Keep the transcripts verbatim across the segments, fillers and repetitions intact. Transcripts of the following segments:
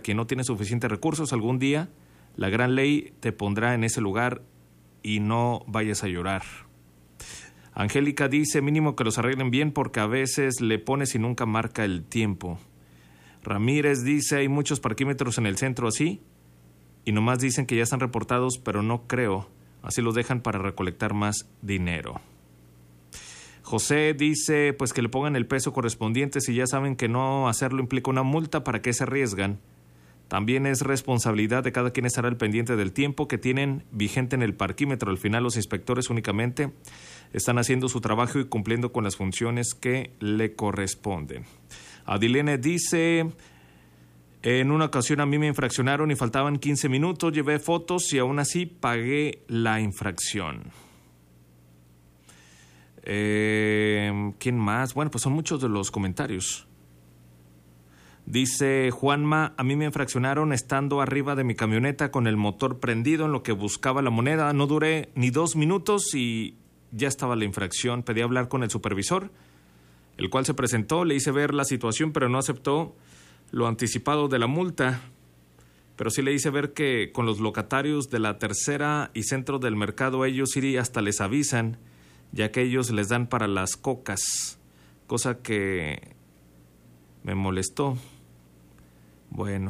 quien no tiene suficientes recursos, algún día la gran ley te pondrá en ese lugar y no vayas a llorar. Angélica dice, mínimo que los arreglen bien porque a veces le pones y nunca marca el tiempo. Ramírez dice, hay muchos parquímetros en el centro así y nomás dicen que ya están reportados, pero no creo. Así los dejan para recolectar más dinero. José dice, pues que le pongan el peso correspondiente si ya saben que no hacerlo implica una multa, ¿para qué se arriesgan? También es responsabilidad de cada quien estar al pendiente del tiempo que tienen vigente en el parquímetro. Al final los inspectores únicamente están haciendo su trabajo y cumpliendo con las funciones que le corresponden. Adilene dice, en una ocasión a mí me infraccionaron y faltaban quince minutos, llevé fotos y aún así pagué la infracción. Eh, ¿Quién más? Bueno, pues son muchos de los comentarios. Dice Juanma, a mí me infraccionaron estando arriba de mi camioneta con el motor prendido en lo que buscaba la moneda. No duré ni dos minutos y ya estaba la infracción. Pedí hablar con el supervisor, el cual se presentó, le hice ver la situación, pero no aceptó lo anticipado de la multa. Pero sí le hice ver que con los locatarios de la tercera y centro del mercado ellos sí hasta les avisan, ya que ellos les dan para las cocas, cosa que me molestó. Bueno.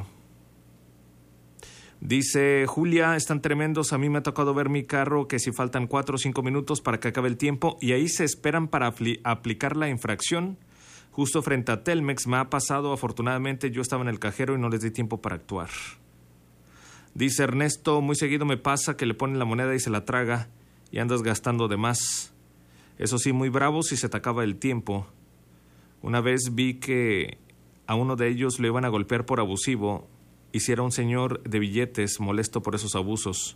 Dice Julia, están tremendos, a mí me ha tocado ver mi carro que si faltan cuatro o cinco minutos para que acabe el tiempo y ahí se esperan para apli- aplicar la infracción. Justo frente a Telmex me ha pasado, afortunadamente yo estaba en el cajero y no les di tiempo para actuar. Dice Ernesto, muy seguido me pasa que le ponen la moneda y se la traga y andas gastando de más. Eso sí, muy bravo si se te acaba el tiempo. Una vez vi que a uno de ellos lo iban a golpear por abusivo y si era un señor de billetes molesto por esos abusos.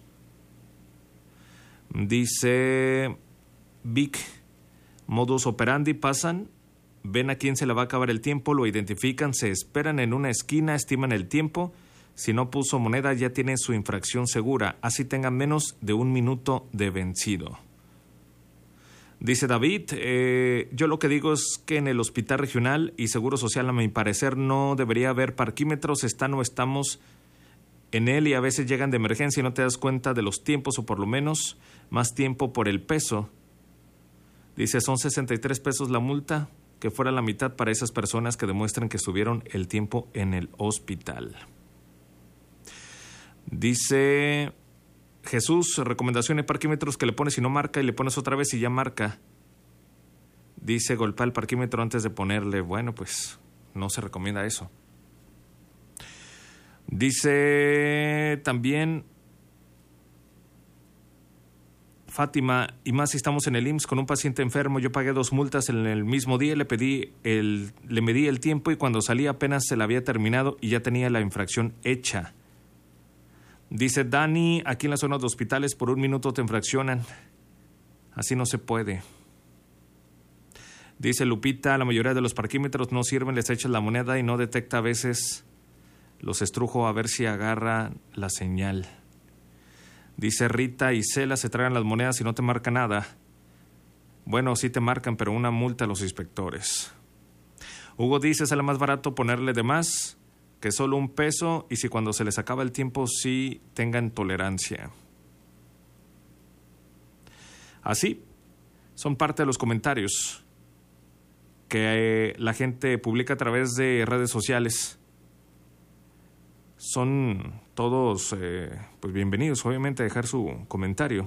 Dice Vic, modus operandi pasan, ven a quién se le va a acabar el tiempo, lo identifican, se esperan en una esquina, estiman el tiempo. Si no puso moneda ya tiene su infracción segura, así tengan menos de un minuto de vencido. Dice David, eh, yo lo que digo es que en el Hospital Regional y Seguro Social, a mi parecer, no debería haber parquímetros, están o estamos en él y a veces llegan de emergencia y no te das cuenta de los tiempos o por lo menos más tiempo por el peso. Dice, son sesenta y tres pesos la multa, que fuera la mitad para esas personas que demuestran que estuvieron el tiempo en el hospital. Dice Jesús, recomendación de parquímetros que le pones y no marca y le pones otra vez y ya marca. Dice, golpea el parquímetro antes de ponerle. Bueno, pues no se recomienda eso. Dice también Fátima, y más si estamos en el I M S S con un paciente enfermo, yo pagué dos multas en el mismo día, le pedí el, le medí el tiempo y cuando salí apenas se la había terminado y ya tenía la infracción hecha. Dice Dani, aquí en la zona de hospitales por un minuto te infraccionan. Así no se puede. Dice Lupita, la mayoría de los parquímetros no sirven, les echas la moneda y no detecta a veces. Los estrujo a ver si agarra la señal. Dice Rita y Cela, se tragan las monedas y no te marca nada. Bueno, sí te marcan, pero una multa a los inspectores. Hugo dice, sale más barato ponerle de más que solo un peso y si cuando se les acaba el tiempo sí tengan tolerancia. Así, son parte de los comentarios que eh, la gente publica a través de redes sociales. Son todos eh, pues bienvenidos, obviamente, a dejar su comentario.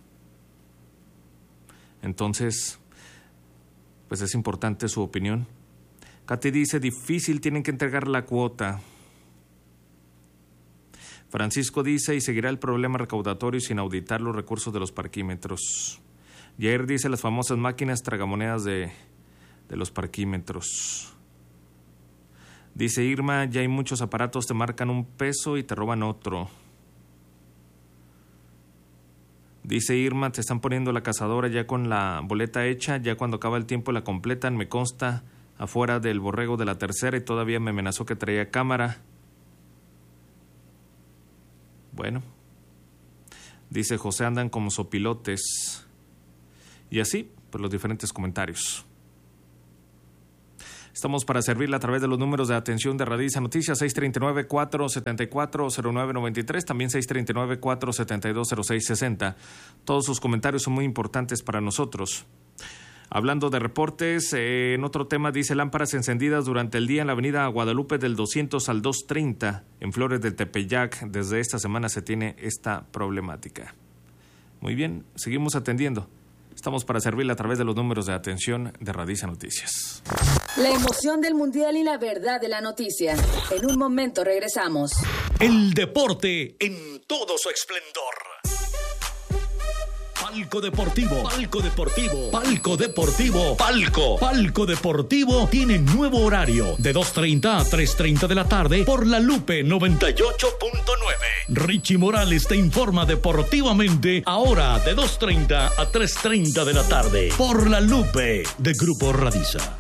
Entonces, pues es importante su opinión. Katy dice, difícil, tienen que entregar la cuota. Francisco dice, y seguirá el problema recaudatorio sin auditar los recursos de los parquímetros. Jair dice, las famosas máquinas tragamonedas de, de los parquímetros. Dice Irma, ya hay muchos aparatos, te marcan un peso y te roban otro. Dice Irma, te están poniendo la cazadora ya con la boleta hecha, ya cuando acaba el tiempo la completan, me consta, afuera del borrego de la tercera y todavía me amenazó que traía cámara. Bueno, dice José, andan como sopilotes. Y así, pues los diferentes comentarios. Estamos para servirle a través de los números de atención de Radiza Noticias, seis tres nueve, cuatro siete cuatro, cero nueve nueve tres, también seis tres nueve, cuatro siete dos, cero seis seis cero. Todos sus comentarios son muy importantes para nosotros. Hablando de reportes, eh, en otro tema dice lámparas encendidas durante el día en la avenida Guadalupe del doscientos al doscientos treinta en Flores del Tepeyac. Desde esta semana se tiene esta problemática. Muy bien, seguimos atendiendo. Estamos para servirle a través de los números de atención de Radiza Noticias. La emoción del Mundial y la verdad de la noticia. En un momento regresamos. El deporte en todo su esplendor. Palco Deportivo, Palco Deportivo, Palco Deportivo, Palco, Palco Deportivo tiene nuevo horario de dos treinta a tres treinta de la tarde por La Lupe noventa y ocho punto nueve. Richie Morales te informa deportivamente ahora de dos treinta a tres treinta de la tarde por La Lupe de Grupo Radiza.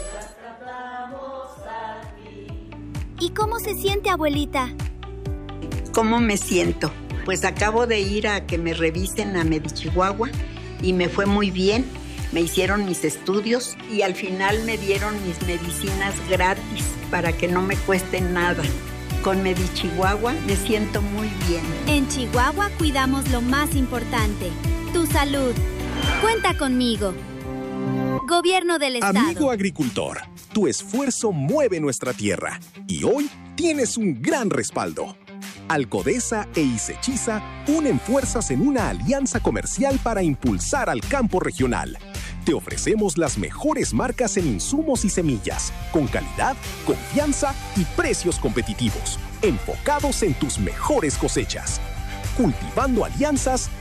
¿Y cómo se siente, abuelita? ¿Cómo me siento? Pues acabo de ir a que me revisen a Medichihuahua y me fue muy bien. Me hicieron mis estudios y al final me dieron mis medicinas gratis para que no me cuesten nada. Con Medichihuahua me siento muy bien. En Chihuahua cuidamos lo más importante, tu salud. Cuenta conmigo. Gobierno del Estado. Amigo agricultor, tu esfuerzo mueve nuestra tierra y hoy tienes un gran respaldo. Alcodesa e Isechiza unen fuerzas en una alianza comercial para impulsar al campo regional. Te ofrecemos las mejores marcas en insumos y semillas, con calidad, confianza y precios competitivos, enfocados en tus mejores cosechas. Cultivando alianzas